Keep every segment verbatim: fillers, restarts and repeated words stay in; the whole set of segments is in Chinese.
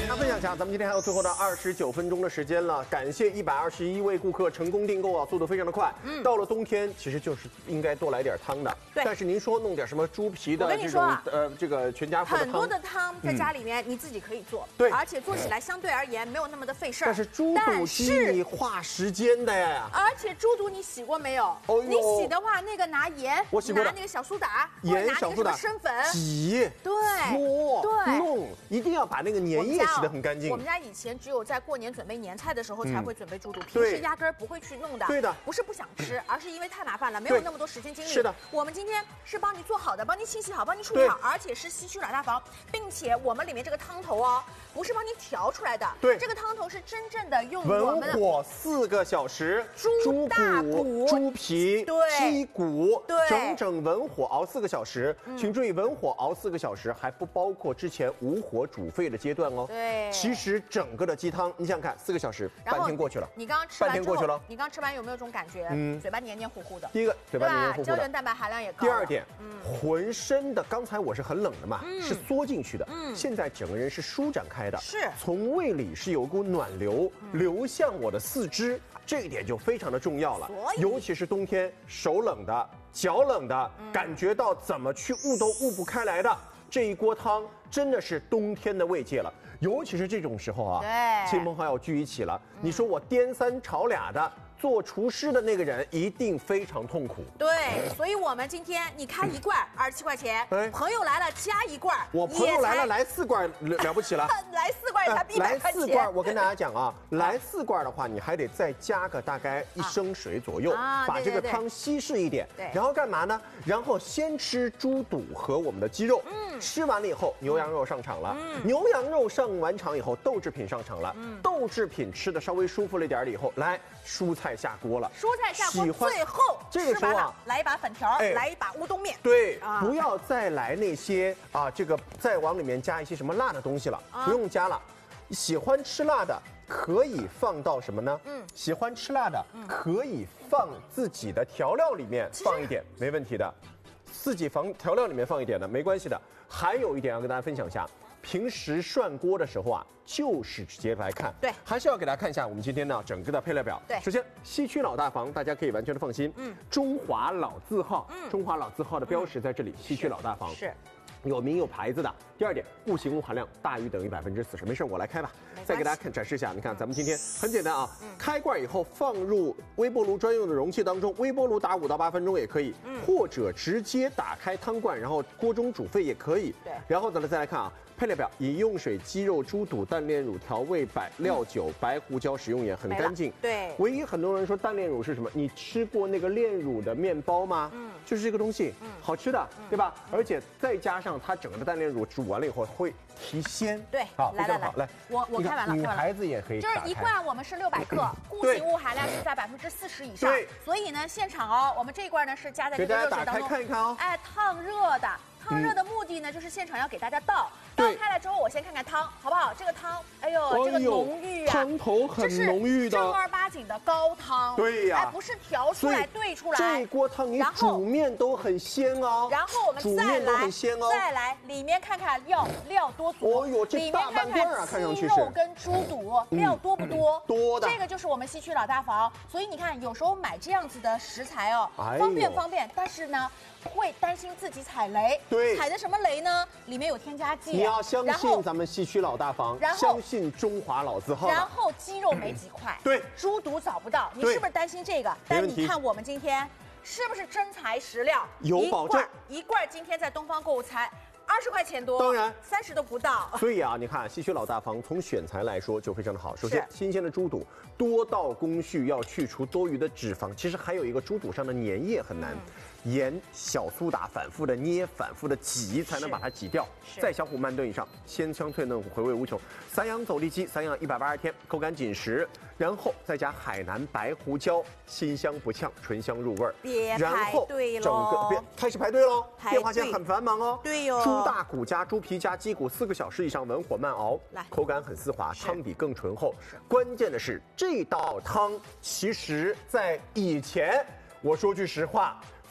大家分享一下，咱们今天还有最后的二十九分钟的时间了，感谢一百二十一位顾客成功订购啊，速度非常的快。嗯，到了冬天，其实就是应该多来点汤的。 对。 但是您说弄点什么猪皮的这种、啊、呃这个全家福的汤， 很多的汤在家里面你自己可以做， 对、 嗯，而且做起来相对而言没有那么的费事儿。 但是猪肚鸡你花时间的呀。 而且猪肚你洗过没有？哦、你洗的话，那个拿盐， 我洗过的， 拿那个小苏打， 盐拿那个什么生粉挤， 对， 搓， 对， 弄，一定要把那个粘液洗得很干净。 我们家以前只有在过年准备年菜的时候才会准备猪肚，平时压根儿不会去弄的。 对的， 不是不想吃，而是因为太麻烦了，没有那么多时间精力。 是的， 我们今天是帮你做好的，帮你清洗好，帮你处理好，而且是西区老大房，并且我们里面这个汤头哦，不是帮你调出来的， 对， 这个汤头是真正的用我们文火四个小时， 猪大骨、 猪皮、 对鸡骨， 对， 整整文火熬四个小时。嗯、请注意，文火熬四个小时还不包括之前无火煮沸的阶段哦。 对， 其实整个的鸡汤，你想想看，四个小时，半天过去了。 你刚刚吃完半天过去了， 你刚吃完有没有这种感觉？嗯，嘴巴黏黏糊糊的。 第一个，嘴巴黏黏糊糊的， 胶原蛋白含量也高。 第二点，嗯，浑身的，刚才我是很冷的嘛， 嗯、 是缩进去的， 嗯， 现在整个人是舒展开的， 是从胃里是有股暖流、嗯、流向我的四肢，这一点就非常的重要了。尤其是冬天手冷的、脚冷的，嗯、感觉到怎么去捂都捂不开来的，这一锅汤真的是冬天的慰藉了。尤其是这种时候啊， 对， 亲朋好友聚一起了，嗯、你说我颠三炒俩的。做厨师的那个人一定非常痛苦。 对，所以我们今天你开一罐二十七块钱，哎，朋友来了加一罐， 我朋友来了来四罐了不起了， 来四罐也才一百块钱。 来四罐，我跟大家讲啊，来四罐的话，你还得再加个大概一升水左右， 啊、 把这个汤稀释一点。 对， 然后干嘛呢？然后先吃猪肚和我们的鸡肉，嗯，吃完了以后，牛羊肉上场了，嗯，牛羊肉上完场以后，豆制品上场了，嗯，豆制品吃的稍微舒服了一点了以后，来蔬菜下锅了。 蔬菜下锅，最后这个时候啊， 来一把粉条，哎、来一把乌冬面。 对，啊、不要再来那些啊，这个再往里面加一些什么辣的东西了，啊、不用加了。喜欢吃辣的可以放到什么呢？嗯，喜欢吃辣的、嗯、可以放自己的调料里面放一点，没问题的。自己放调料里面放一点的没关系的。还有一点要跟大家分享一下。平时涮锅的时候啊，就是直接来看， 对， 还是要给大家看一下我们今天呢整个的配料表。 对， 首先西区老大房，大家可以完全的放心，嗯，中华老字号，嗯，中华老字号的标识在这里，嗯、西区老大房是。 有名有牌子的。第二点，固形物含量大于等于百分之四十。没事，我来开吧。再给大家看展示一下，你看咱们今天很简单啊，嗯、开罐以后放入微波炉专用的容器当中，微波炉打五到八分钟也可以，嗯、或者直接打开汤罐，然后锅中煮沸也可以。 对， 然后咱们再来看啊。配料表：饮用水、鸡肉、猪肚、淡炼乳、调味百料酒、嗯、白胡椒、食用盐，很干净。 对， 唯一很多人说淡炼乳是什么？你吃过那个炼乳的面包吗？嗯，就是这个东西，嗯，好吃的，嗯、对吧？嗯、而且再加上它整个的淡炼乳煮完了以后会提鲜。 对， 好， 来来来， 来， 我我开完了， 女孩子也可以。 就是一罐我们是六百克，固形物含量是在百分之四十以上。对，所以呢，现场哦，我们这一罐呢是加在这个热水当中， 看一看哦， 哎，烫热的。烫热的目的呢，就是现场要给大家倒，倒开了之后，我先看看汤，好不好？这个汤，哎呦，这个浓郁啊， 汤头很浓郁的， 正儿八经的高汤。 对呀， 哎，不是调出来兑出来。 这锅汤你煮面都很鲜哦。 然后我们再来，再来里面看看料料多足。 哦呦，这大半罐啊，看上去是。 鸡肉跟猪肚料多不多？ 多的。 这个就是我们西区老大房，所以你看，有时候买这样子的食材哦，方便方便，但是呢。会担心自己踩雷， 对， 踩的什么雷呢？里面有添加剂， 你要相信咱们西区老大房， 然后相信中华老字号， 然后鸡肉没几块， 对， 猪肚找不到，你是不是担心这个？但你看我们今天是不是真材实料？ 有保证， 一罐今天在东方购物才二十块钱多， 当然三十都不到。 所以啊，你看西区老大房从选材来说就非常的好。首先，新鲜的猪肚，多道工序要去除多余的脂肪，其实还有一个猪肚上的粘液很难。嗯盐、小苏打反复的捏、反复的挤，才能把它挤掉。再小火慢炖以上，鲜香脆嫩，回味无穷。散养走地鸡，散养一百八十天，口感紧实。然后再加海南白胡椒，辛香不呛，醇香入味儿。 别排队喽！ 整个别开始排队喽，电话线很繁忙哦。 对哟。 猪大骨加猪皮加鸡骨，四个小时以上文火慢熬， 来， 口感很丝滑，汤底更醇厚。关键的是这道汤，其实在以前，我说句实话。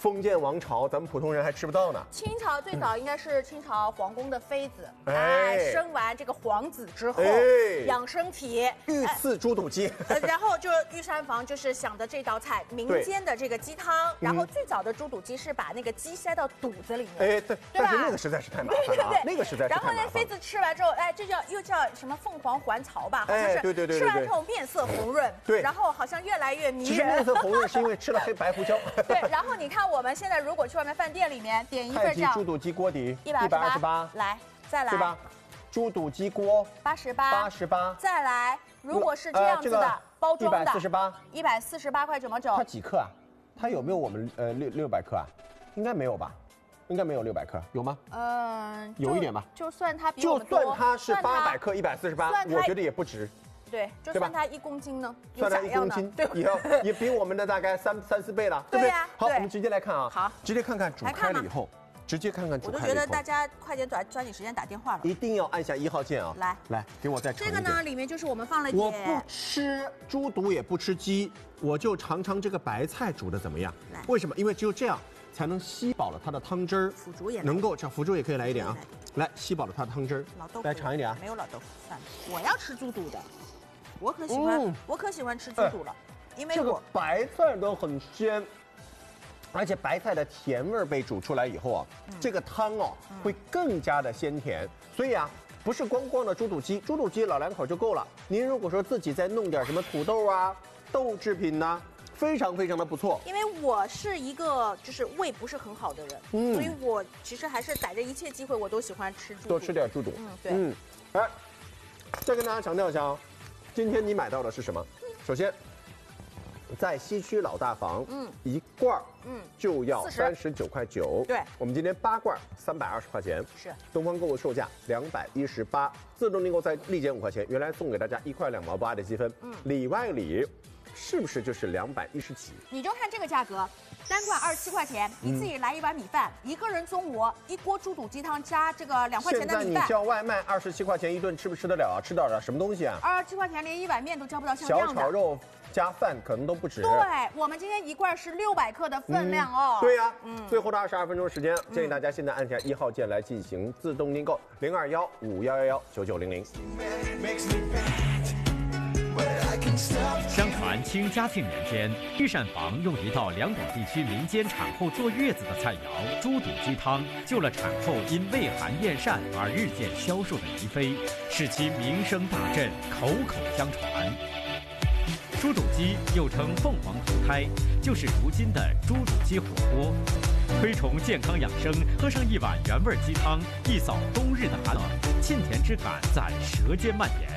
封建王朝，咱们普通人还吃不到呢。 清朝最早应该是清朝皇宫的妃子， 哎哎，生完这个皇子之后， 哎养身体， 御赐猪肚鸡， 呃然后就御膳房就是想的这道菜，民间的这个鸡汤，然后最早的猪肚鸡是把那个鸡塞到肚子里面， 哎，对，但是那个实在是太麻烦了啊，那个实在是然后太麻烦了。 那妃子吃完之后，哎，这叫又叫什么凤凰还巢吧？好像哎是， 对对对对对吃完之后面色红润， 对然后好像越来越迷其实面人。 色红润是因为吃了黑白胡椒。 对，然后你看我们现在如果去外面饭店里面点一份这样太极猪肚鸡锅底一百二十八， 128 来再来， 对吧？猪肚鸡锅八十八， 八十八， 再来，如果是这样子的、 呃这个包装的， 一百四十八， 一百四十八块九毛九它。几克啊？它有没有我们呃六六百克啊？应该没有吧？应该没有六百克，有吗？ 嗯， 有一点吧。 就算它比我就们多算它是算它八百克一百四十八， 算它我觉得也不值。 对，就对吧算它一公斤呢，有算它咋样呢一公斤， 对不也要也比我们的大概三三四倍了，对不对对呀？ 好， 对我们直接来看啊， 好， 直接看看煮来看吗开了以后，直接看看煮我都开了以后， 觉得大家快点抓抓紧时间打电话了。 一定要按下一号键啊！ 来来，给我再尝一点。 这个呢，里面就是我们放了我点不吃猪肚，也不吃鸡，我就尝尝这个白菜煮的怎么样来？ 为什么？因为只有这样才能吸饱了它的汤汁儿， 腐竹也来能够这腐竹也可以来一点啊来， 来吸饱了它的汤汁儿。 老豆腐来尝一点啊！ 没有老豆腐，算了，我要吃猪肚的，我可喜欢， 嗯我可喜欢吃猪肚了，因为这个我白菜都很鲜，而且白菜的甜味儿被煮出来以后啊， 嗯这个汤哦会更加的鲜甜。所以啊，不是光光的猪肚鸡，猪肚鸡老两口就够了。您如果说自己再弄点什么土豆啊、豆制品呐、非常非常的不错。 因为我是一个就是胃不是很好的人， 嗯所以我其实还是逮着一切机会，我都喜欢吃猪肚。 多吃点猪肚。 嗯，对， 嗯，来，再跟大家强调一下啊，今天你买到的是什么？首先，在西区老大房， 嗯一罐儿， 嗯就要四十三十九块九。 对我们今天八罐三百二十块钱。 是东方购物售价两百一十八，自动订购再立减五块钱。原来送给大家一块两毛八的积分，嗯，里外里，是不是就是两百一十几？ 你就看这个价格，单罐二十七块钱，你自己来一碗米饭，一个人中午一锅猪肚鸡汤加这个两块钱现在你的米饭， 叫外卖二十七块钱一顿，吃不吃得了啊？吃得了什么东西啊？ 二十七块钱连一碗面都交不到像这小样的。 炒肉加饭可能都不止。 对，我们今天一罐是六百克的分量哦。 对呀、 嗯最后的二十二分钟时间，建议大家现在按下一号键来进行自动订购，零二幺五幺幺幺九九零零。 相传清嘉庆年间，御膳房用一道两广地区民间产后坐月子的菜肴猪肚鸡汤，救了产后因畏寒厌膳而日渐消瘦的宜妃，使其名声大振，口口相传。猪肚鸡又称凤凰投胎，就是如今的猪肚鸡火锅。推崇健康养生，喝上一碗原味鸡汤，一扫冬日的寒冷，沁甜之感在舌尖蔓延。